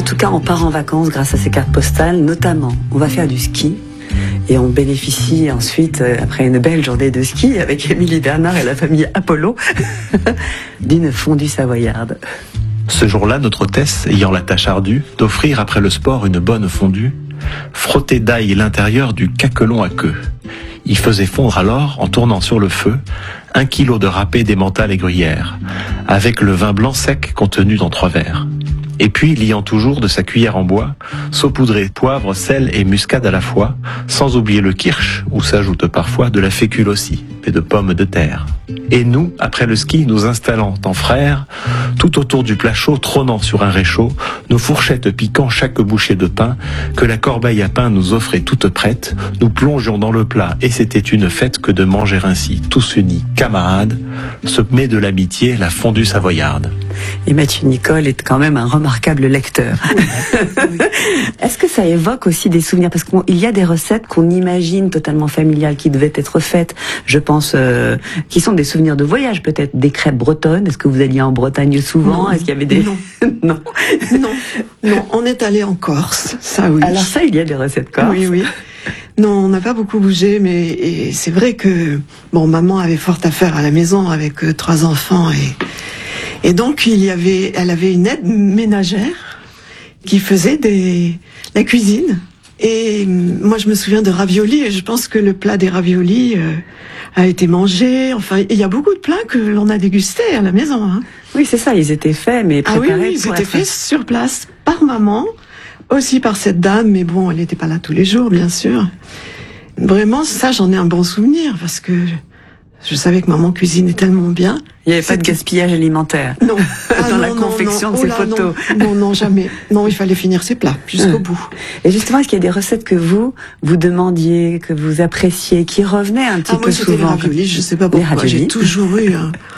En tout cas, on part en vacances grâce à ces cartes postales, notamment, on va faire du ski. Et on bénéficie ensuite, après une belle journée de ski avec Émilie Bernard et la famille Apollo, d'une fondue savoyarde. Ce jour-là, notre hôtesse, ayant la tâche ardue d'offrir après le sport une bonne fondue, frottait d'ail l'intérieur du caquelon à queue. Il faisait fondre alors, en tournant sur le feu, 1 kilo de râpé d'emmental et gruyère, avec le vin blanc sec contenu dans 3 verres. Et puis, liant toujours de sa cuillère en bois, saupoudrer poivre, sel et muscade à la fois, sans oublier le kirsch, où s'ajoute parfois de la fécule aussi, et de pommes de terre. Et nous, après le ski, nous installant en frères, tout autour du plat chaud, trônant sur un réchaud, nos fourchettes piquant chaque bouchée de pain, que la corbeille à pain nous offrait toute prête, nous plongions dans le plat, et c'était une fête que de manger ainsi, tous unis, camarades, ce mets de l'amitié, la fondue savoyarde. Et Mathieu Nicole est quand même un remarquable lecteur. Oui. Est-ce que ça évoque aussi des souvenirs? Parce qu'il y a des recettes qu'on imagine totalement familiales qui devaient être faites, je pense, qui sont des souvenirs de voyage, peut-être des crêpes bretonnes. Est-ce que vous alliez en Bretagne souvent? Est-ce qu'il y avait des... Non. Non. Non. Non, on est allé en Corse, ça oui. Alors ça, il y a des recettes corse. Oui, oui. Non, on n'a pas beaucoup bougé, mais c'est vrai que bon, maman avait fort à faire à la maison avec 3 enfants et donc elle avait une aide ménagère qui faisait la cuisine. Et moi, je me souviens de raviolis et je pense que le plat des raviolis a été mangé. Enfin, il y a beaucoup de plats que l'on a dégustés à la maison. Hein. Oui, c'est ça. Ils étaient faits, mais préparés. Ah oui, ils étaient faits sur place par maman. Aussi par cette dame, mais bon, elle n'était pas là tous les jours, bien sûr. Vraiment, ça, j'en ai un bon souvenir, parce que je savais que maman cuisinait tellement bien. Il n'y avait pas de gaspillage alimentaire. Non. Dans la confection de ces photos. Non, jamais. Non, il fallait finir ses plats, jusqu'au bout. Et justement, est-ce qu'il y a des recettes que vous demandiez, que vous appréciez, qui revenaient un petit peu moi, souvent? Les raviolis, je sais pas pourquoi. J'ai toujours eu